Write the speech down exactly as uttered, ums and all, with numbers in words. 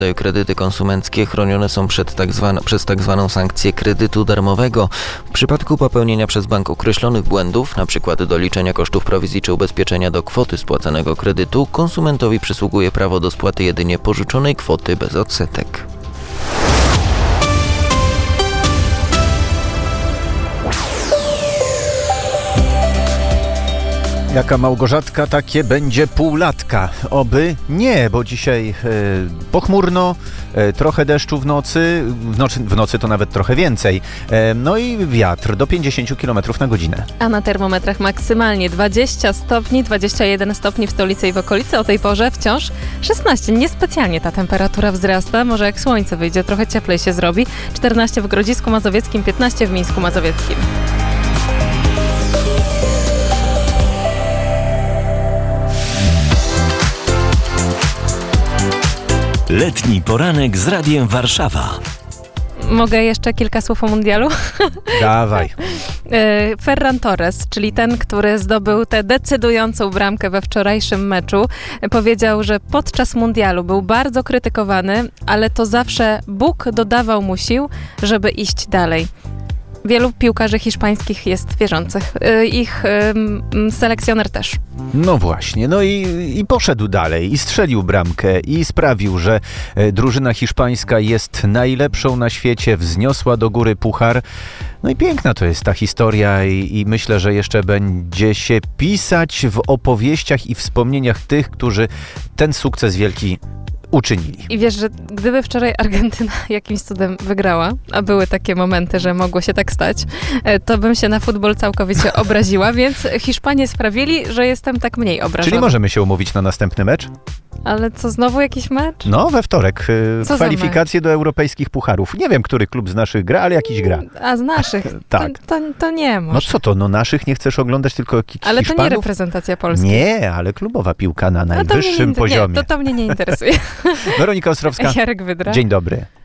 Kredyty konsumenckie chronione są przed tak zwana, przez tak zwaną sankcję kredytu darmowego. W przypadku popełnienia przez bank określonych błędów, np. doliczenia kosztów prowizji czy ubezpieczenia do kwoty spłacanego kredytu, konsumentowi przysługuje prawo do spłaty jedynie pożyczonej kwoty bez odsetek. Jaka Małgorzatka, takie będzie półlatka. Oby nie, bo dzisiaj e, pochmurno, e, trochę deszczu w nocy, w nocy, w nocy to nawet trochę więcej. E, no i wiatr do pięćdziesiąt kilometrów na godzinę. A na termometrach maksymalnie dwadzieścia stopni, dwadzieścia jeden stopni w stolicy i w okolicy. O tej porze wciąż szesnaście. Niespecjalnie ta temperatura wzrasta. Może jak słońce wyjdzie, trochę cieplej się zrobi. czternaście w Grodzisku Mazowieckim, piętnaście w Mińsku Mazowieckim. Letni poranek z Radiem Warszawa. Mogę jeszcze kilka słów o mundialu? Dawaj. Ferran Torres, czyli ten, który zdobył tę decydującą bramkę we wczorajszym meczu, powiedział, że podczas mundialu był bardzo krytykowany, ale to zawsze Bóg dodawał mu sił, żeby iść dalej. Wielu piłkarzy hiszpańskich jest wierzących. Ich um, selekcjoner też. No właśnie, no i, i poszedł dalej i strzelił bramkę i sprawił, że drużyna hiszpańska jest najlepszą na świecie, wzniosła do góry puchar. No i piękna to jest ta historia i, i myślę, że jeszcze będzie się pisać w opowieściach i wspomnieniach tych, którzy ten sukces wielki uczynili. I wiesz, że gdyby wczoraj Argentyna jakimś cudem wygrała, a były takie momenty, że mogło się tak stać, to bym się na futbol całkowicie obraziła, więc Hiszpanie sprawili, że jestem tak mniej obrażona. Czyli możemy się umówić na następny mecz? Ale co, znowu jakiś mecz? No, we wtorek. Co kwalifikacje do europejskich pucharów. Nie wiem, który klub z naszych gra, ale jakiś gra. A z naszych? Tak. To, to, to nie może. No co to, no naszych nie chcesz oglądać, tylko ki- Ale Hiszpanów? to nie reprezentacja Polski. Nie, ale klubowa piłka na No to najwyższym mnie nie, poziomie. Nie, to, to mnie nie interesuje. Weronika Ostrowska. Jarek Wydra. Dzień dobry.